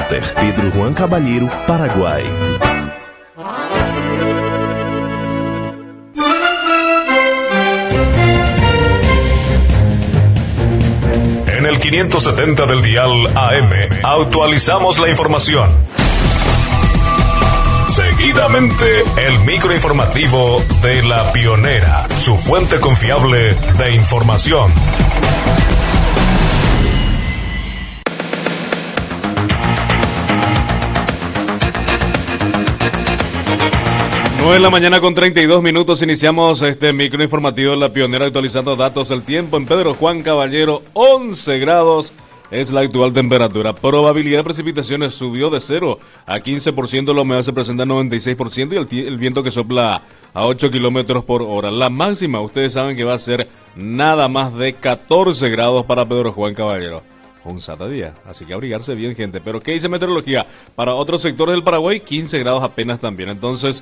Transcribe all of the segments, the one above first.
Center, Pedro Juan Caballero, Paraguay. En el 570 del dial AM, actualizamos la información. Seguidamente, el microinformativo de La Pionera, su fuente confiable de información. 9 de la mañana con 32 minutos, iniciamos este microinformativo de La Pionera actualizando datos del tiempo. En Pedro Juan Caballero, 11 grados es la actual temperatura. Probabilidad de precipitaciones subió de 0 a 15%, la humedad se presenta en 96% y el viento que sopla a 8 kilómetros por hora. La máxima, ustedes saben que va a ser nada más de 14 grados para Pedro Juan Caballero. Un sata día, así que abrigarse bien, gente. Pero ¿qué dice meteorología? Para otros sectores del Paraguay, 15 grados apenas también. Entonces,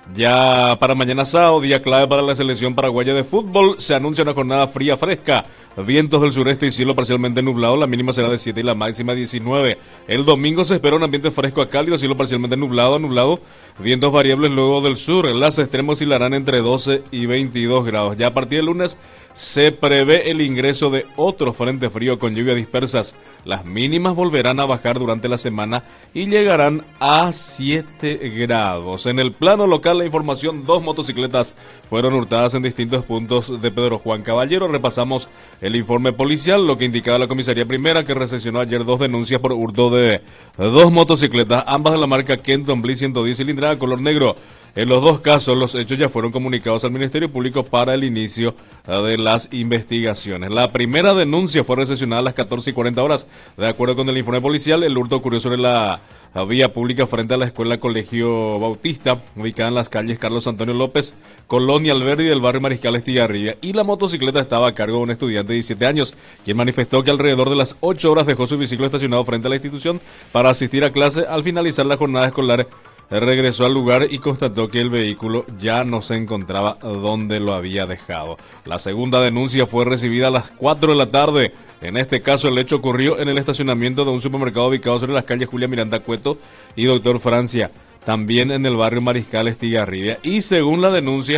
ya para mañana sábado, día clave para la selección paraguaya de fútbol, se anuncia una jornada fría fresca, vientos del sureste y cielo parcialmente nublado, la mínima será de 7 y la máxima 19. El domingo se espera un ambiente fresco a cálido, cielo parcialmente nublado, vientos variables luego del sur, las extremos oscilarán entre 12 y 22 grados. Ya a partir del lunes se prevé el ingreso de otro frente frío con lluvias dispersas, las mínimas volverán a bajar durante la semana y llegarán a 7 grados. En el plano local, la información: 2 motocicletas fueron hurtadas en distintos puntos de Pedro Juan Caballero. Repasamos el informe policial, lo que indicaba la comisaría primera, que recepcionó ayer 2 denuncias por hurto de 2 motocicletas, ambas de la marca Kenton Bliss 110 cilindrada color negro. En los 2 casos, los hechos ya fueron comunicados al Ministerio Público para el inicio de las investigaciones. La primera denuncia fue recepcionada a las 14:40. De acuerdo con el informe policial, el hurto ocurrió sobre la vía pública frente a la escuela Colegio Bautista, ubicada en las calles Carlos Antonio López, Colonia Alberdi del barrio Mariscal Estigarribia, y la motocicleta estaba a cargo de un estudiante de 17 años, quien manifestó que alrededor de las 8 horas dejó su bicicleta estacionado frente a la institución para asistir a clase. Al finalizar la jornada escolar, regresó al lugar y constató que el vehículo ya no se encontraba donde lo había dejado. La segunda denuncia fue recibida a las 4 de la tarde. En este caso, el hecho ocurrió en el estacionamiento de un supermercado ubicado sobre las calles Julia Miranda Cueto y Doctor Francia, también en el barrio Mariscal Estigarribia. Y según la denuncia,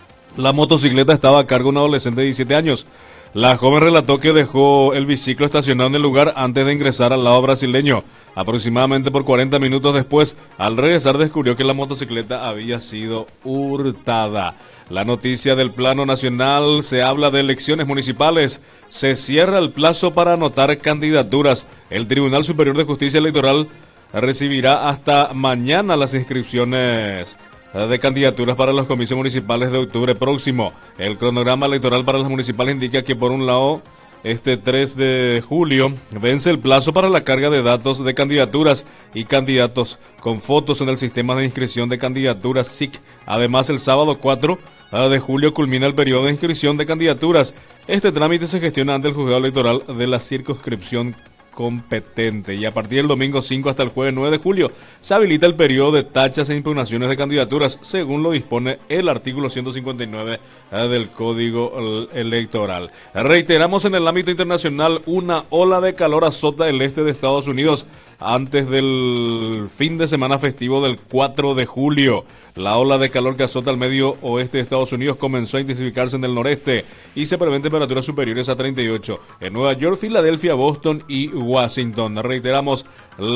la motocicleta estaba a cargo de un adolescente de 17 años. La joven relató que dejó el biciclo estacionado en el lugar antes de ingresar al lado brasileño. Aproximadamente por 40 minutos después, al regresar descubrió que la motocicleta había sido hurtada. La noticia del plano nacional: se habla de elecciones municipales. Se cierra el plazo para anotar candidaturas. El Tribunal Superior de Justicia Electoral recibirá hasta mañana las inscripciones de candidaturas para los comicios municipales de octubre próximo. El cronograma electoral para las municipales indica que, por un lado, este 3 de julio vence el plazo para la carga de datos de candidaturas y candidatos con fotos en el sistema de inscripción de candidaturas SIC. Además, el sábado 4 de julio culmina el periodo de inscripción de candidaturas. Este trámite se gestiona ante el juzgado electoral de la circunscripción competente, y a partir del domingo 5 hasta el jueves 9 de julio se habilita el periodo de tachas e impugnaciones de candidaturas, según lo dispone el artículo 159 del Código Electoral. Reiteramos, en el ámbito internacional, una ola de calor azota el este de Estados Unidos antes del fin de semana festivo del 4 de julio. La ola de calor que azota el medio oeste de Estados Unidos comenzó a intensificarse en el noreste y se prevén temperaturas superiores a 38 en Nueva York, Filadelfia, Boston y Washington. Reiteramos,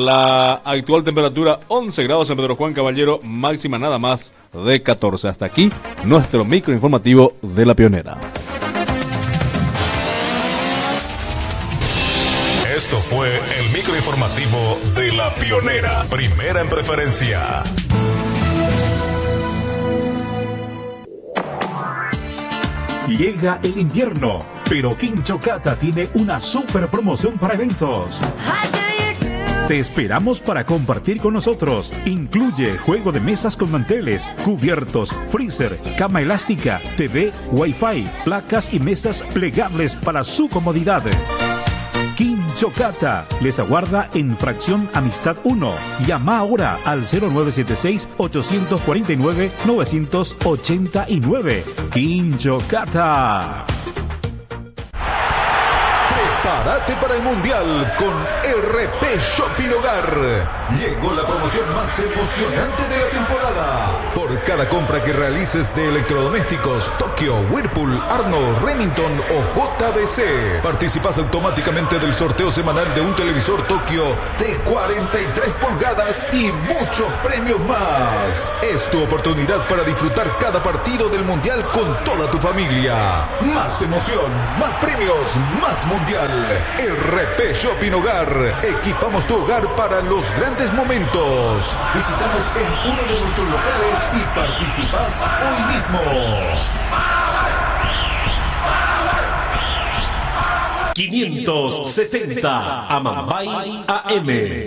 la actual temperatura 11 grados en Pedro Juan Caballero, máxima nada más de 14. Hasta aquí nuestro microinformativo de La Pionera. Esto fue el microinformativo de La Pionera, primera en preferencia. Llega el invierno, pero Quinchocata tiene una super promoción para eventos. Te esperamos para compartir con nosotros. Incluye juego de mesas con manteles, cubiertos, freezer, cama elástica, TV, wifi, placas y mesas plegables para su comodidad. Quinchocata les aguarda en Fracción Amistad 1. Llama ahora al 0976-849-989. Quinchocata. Prepárate para el Mundial con RP Shopping Hogar. Llegó la promoción más emocionante de la temporada. Por cada compra que realices de electrodomésticos Tokio, Whirlpool, Arnold, Remington o JBC, participas automáticamente del sorteo semanal de un televisor Tokio de 43 pulgadas y muchos premios más. Es tu oportunidad para disfrutar cada partido del Mundial con toda tu familia. Más emoción, más premios, más Mundial. RP Shopping Hogar. Equipamos tu hogar para los grandes momentos. Visítanos en uno de nuestros locales y participás hoy mismo. 570 Amambay AM.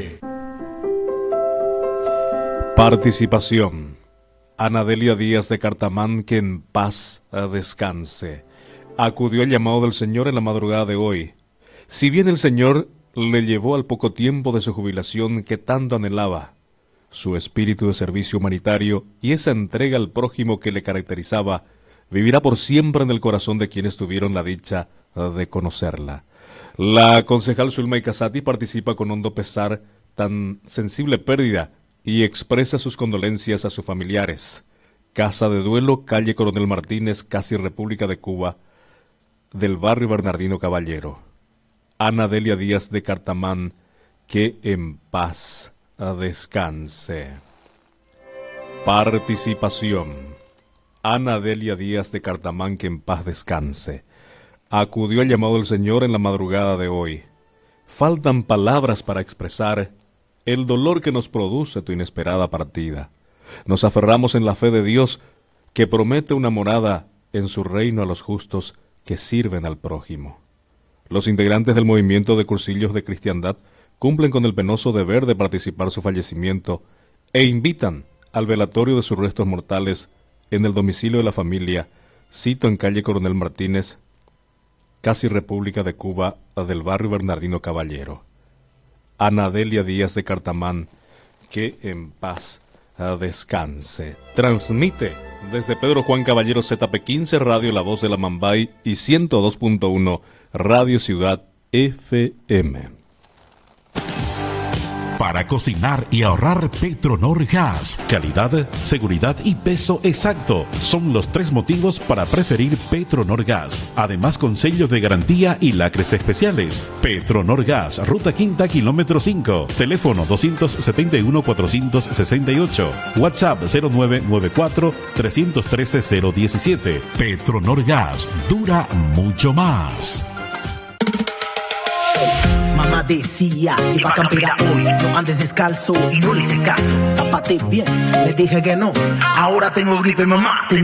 Participación. Anadelia Díaz de Cartamán, que en paz descanse. Acudió al llamado del Señor en la madrugada de hoy. Si bien el Señor le llevó al poco tiempo de su jubilación que tanto anhelaba, su espíritu de servicio humanitario y esa entrega al prójimo que le caracterizaba vivirá por siempre en el corazón de quienes tuvieron la dicha de conocerla. La concejal Zulma Casati participa con hondo pesar tan sensible pérdida y expresa sus condolencias a sus familiares. Casa de Duelo, calle Coronel Martínez, casi República de Cuba, del barrio Bernardino Caballero. Anadelia Díaz de Cartamán, que en paz descanse. Participación. Anadelia Díaz de Cartamán, que en paz descanse. Acudió al llamado del Señor en la madrugada de hoy. Faltan palabras para expresar el dolor que nos produce tu inesperada partida. Nos aferramos en la fe de Dios, que promete una morada en su reino a los justos que sirven al prójimo. Los integrantes del movimiento de cursillos de cristiandad cumplen con el penoso deber de participar su fallecimiento e invitan al velatorio de sus restos mortales en el domicilio de la familia, sito en calle Coronel Martínez, casi República de Cuba, del barrio Bernardino Caballero. Anadelia Díaz de Cartamán, que en paz descanse. Transmite desde Pedro Juan Caballero ZP15 Radio La Voz de la Mambay y 102.1 Radio Ciudad FM. Para cocinar y ahorrar, Petronor Gas. Calidad, seguridad y peso exacto son los 3 motivos para preferir Petronor Gas. Además, con sellos de garantía y lacres especiales. Petronor Gas, Ruta Quinta, kilómetro 5. Teléfono 271-468. WhatsApp 0994-313-017. Petronor Gas, dura mucho más. Mamá decía que va a campear hoy, no andes descalzo y no le hice caso. Tápate bien, le dije que no, ahora tengo gripe mamá.